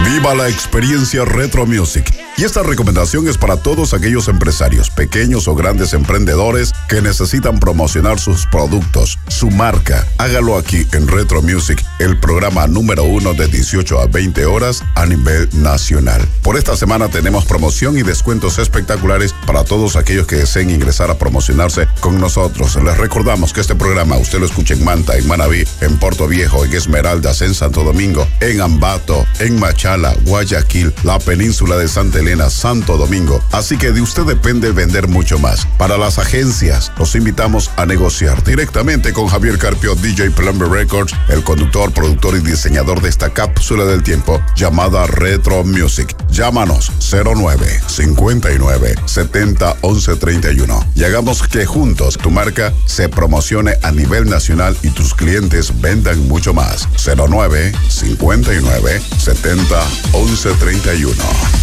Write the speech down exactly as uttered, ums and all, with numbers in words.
Viva la experiencia Retro Music. Y esta recomendación es para todos aquellos empresarios, pequeños o grandes emprendedores que necesitan promocionar sus productos, su marca. Hágalo aquí en Retro Music, el programa número uno de dieciocho a veinte horas a nivel nacional. Por esta semana tenemos promoción y descuentos espectaculares para todos aquellos que deseen ingresar a promocionarse con nosotros. Les recordamos que este programa usted lo escucha en Manta, en Manabí, en Puerto Viejo, en Esmeraldas, en Santo Domingo, en Ambato, en Machala, Guayaquil, la península de Santa Elena, Santo Domingo. Así que de usted depende vender mucho más. Para las agencias, los invitamos a negociar directamente con Javier Carpio, D J Plumber Records, el conductor, productor y diseñador de esta cápsula del tiempo llamada Retro Music. Llámanos cero nueve, cincuenta y nueve, setenta, once, treinta y uno y hagamos que juntos tu marca se promocione a nivel nacional y tus clientes vendan mucho más. cero nueve, cincuenta y nueve, setenta, once, treinta y uno.